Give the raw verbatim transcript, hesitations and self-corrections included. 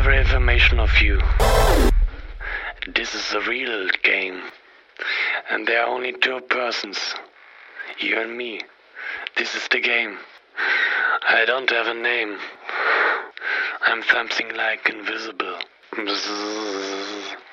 every information of you. This is a real game. And there are only two persons. You and me. This is the game. I don't have a name. I'm something like invisible. Bzzz.